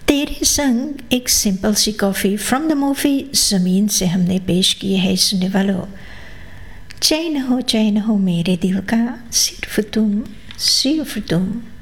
तेरे संग एक simple C coffee from the movie ज़मीन से हमने पेश की है सुनने वालों। चैन हो मेरे दिल का, सिर्फ तुम